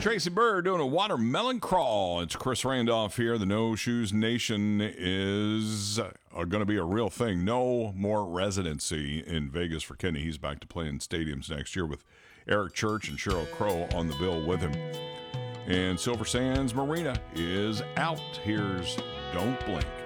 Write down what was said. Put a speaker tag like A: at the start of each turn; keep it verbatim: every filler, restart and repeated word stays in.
A: Tracy Bird doing a watermelon crawl. It's Chris Randolph here. The No Shoes Nation is uh, going to be a real thing. No more residency in Vegas for Kenny. He's back to play in stadiums next year with Eric Church and Sheryl Crow on the bill with him. And Silver Sands Marina is out. Here's Don't Blink.